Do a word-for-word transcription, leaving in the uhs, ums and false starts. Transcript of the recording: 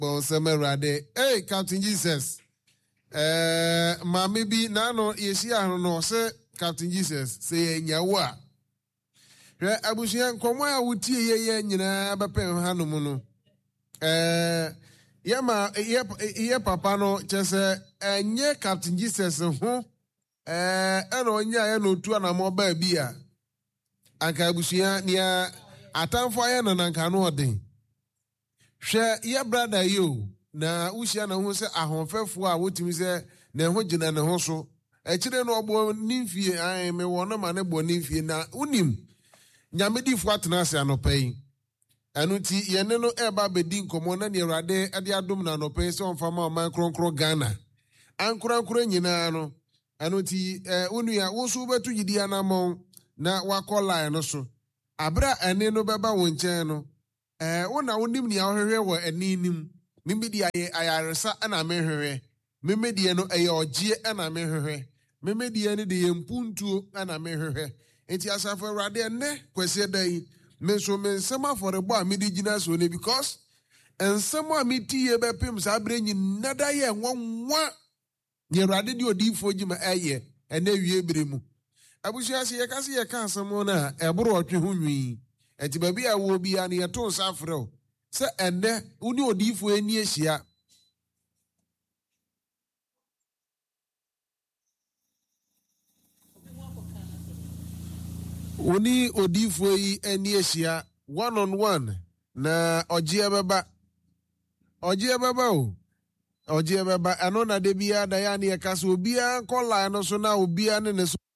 bon semerade hey Captain Jesus eh ma maybe na no yesi ahụ no se Captain Jesus say nyawo a hwe abusuan komo a wutie ye ye nyina bepem hanom no eh ye ma ye ye papa no chese enye Captain Jesus ho eh eno onya ye no tu na mo ba bi a anka abusuan nia atamfo ye no nanka no odin hwe ye brother yo na usia na ho se ahonfefo a wotimi se na ho gina ne ho so ekire no obo nimfie ai me wono ma ne bo nimfie na unim nyamedifo atena se anopai anu ti ye ne no eba bedi nkomo na ne Awurade ade adom na anopai se onfa ma man kronkro Ghana ankronkro nyina no anu ti eh, unu ya wo so betu gidi anamon na wakola no so abra ene no beba wo nchen no eh wona wonim ni ahwehwe wo aninim mimedi aye ayaresa ana mehwehwe mimedi no eye ogie ana mehwehwe mimedi ne de yempuntuo ana mehwehwe enti asafo Awurade ne kwese dan me so me nsem aforebo a medi gina so ne because ensem a meti ye bepem sa abrenyi nada ye nwonwa ye Awurade di odifo gima eye ene wie bremu abusia se ye kase ye ka asem na eboro otwe ho nwi enti ba bia wo bia ne yeto nsa afrɛ se ene uni odifo eni ehia uni odifo yi eni ehia one on one na ogie beba ogie beba o ogie beba ano na de bia da ya ne yekasa obia kola no so na obia ne ne so